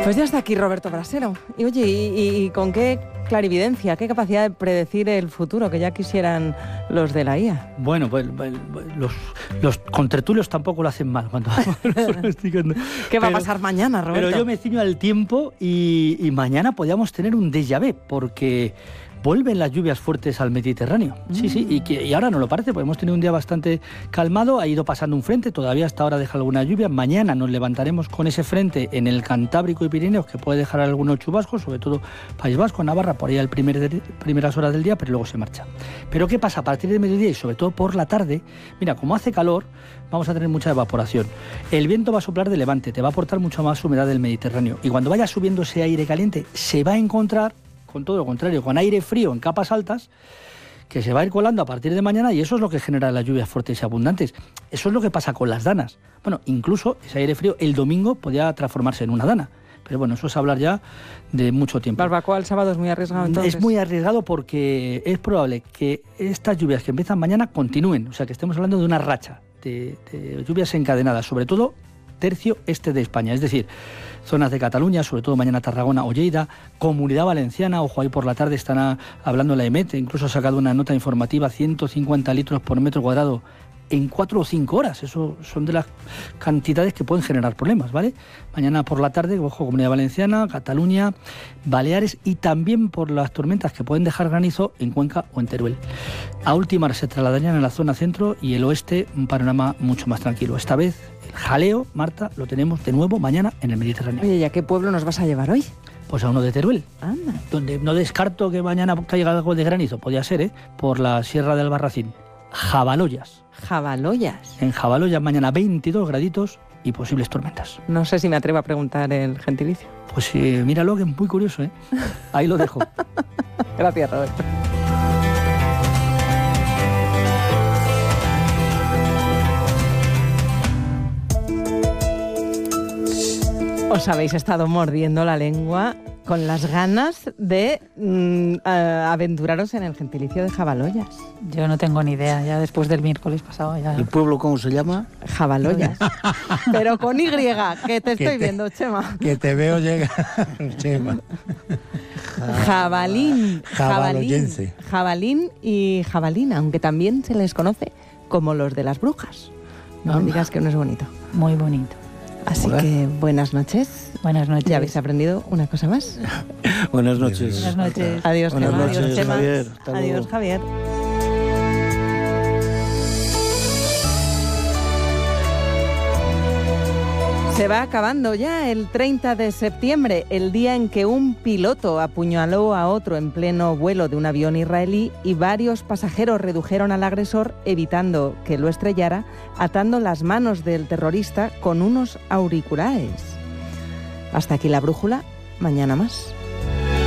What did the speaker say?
Pues ya está aquí Roberto Brasero. Y oye, ¿y con qué clarividencia, qué capacidad de predecir el futuro que ya quisieran los de la IA? Bueno, pues los contertulios tampoco lo hacen mal cuando pronosticando. ¿Qué va a pasar mañana, Roberto? Pero yo me ciño al tiempo y mañana podríamos tener un déjà vu, porque vuelven las lluvias fuertes al Mediterráneo. Sí, y ahora no lo parece, porque hemos tenido un día bastante calmado, ha ido pasando un frente, todavía hasta ahora deja alguna lluvia. Mañana nos levantaremos con ese frente en el Cantábrico y Pirineos, que puede dejar algunos chubascos, sobre todo País Vasco, Navarra, por ahí al primeras horas del día, pero luego se marcha. Pero ¿qué pasa? A partir del mediodía y sobre todo por la tarde, mira, como hace calor, vamos a tener mucha evaporación. El viento va a soplar de levante, te va a aportar mucha más humedad del Mediterráneo, y cuando vaya subiendo ese aire caliente, se va a encontrar con todo lo contrario, con aire frío en capas altas, que se va a ir colando a partir de mañana, y eso es lo que genera las lluvias fuertes y abundantes. Eso es lo que pasa con las danas. Bueno, incluso ese aire frío el domingo podía transformarse en una dana. Pero bueno, eso es hablar ya de mucho tiempo. Barbacoa el sábado es muy arriesgado, entonces. Es muy arriesgado porque es probable que estas lluvias que empiezan mañana continúen. O sea, que estemos hablando de una racha de lluvias encadenadas, sobre todo tercio este de España, es decir, zonas de Cataluña, sobre todo mañana Tarragona o Lleida, Comunidad Valenciana, ojo, ahí por la tarde están hablando la EMET, incluso ha sacado una nota informativa, 150 litros por metro cuadrado en 4 o 5 horas, eso son de las cantidades que pueden generar problemas, ¿vale? Mañana por la tarde, ojo, Comunidad Valenciana, Cataluña, Baleares, y también por las tormentas que pueden dejar granizo en Cuenca o en Teruel. A última hora se trasladarían a la zona centro y el oeste, un panorama mucho más tranquilo. Esta vez el jaleo, Marta, lo tenemos de nuevo mañana en el Mediterráneo. Oye, ¿y a qué pueblo nos vas a llevar hoy? Pues a uno de Teruel. Anda. Donde no descarto que mañana caiga algo de granizo, podría ser, por la Sierra del Albarracín. Jabaloyas. Jabaloyas. En Jabaloyas mañana 22 graditos y posibles tormentas. No sé si me atrevo a preguntar el gentilicio. Pues míralo, que es muy curioso, ¿eh? Ahí lo dejo. Gracias, Roberto. Os habéis estado mordiendo la lengua con las ganas de aventuraros en el gentilicio de Jabaloyas. Yo no tengo ni idea, ya después del miércoles pasado ya... ¿El pueblo cómo se llama? Jabaloyas. Pero con Y, que te estoy viendo, Chema. Que te veo llegar, Chema. Jabalín. Jabaloyense. Jabalín y jabalina, aunque también se les conoce como los de las brujas. No me digas que no es bonito. Muy bonito. Así que buenas noches. Buenas noches. ¿Ya habéis aprendido una cosa más? Buenas noches. Buenas noches. Adiós, Buenas Chema. noches, Adiós, Chema. Javier. Hasta luego. Adiós, Javier. Se va acabando ya el 30 de septiembre, el día en que un piloto apuñaló a otro en pleno vuelo de un avión israelí y varios pasajeros redujeron al agresor evitando que lo estrellara, atando las manos del terrorista con unos auriculares. Hasta aquí la brújula, mañana más.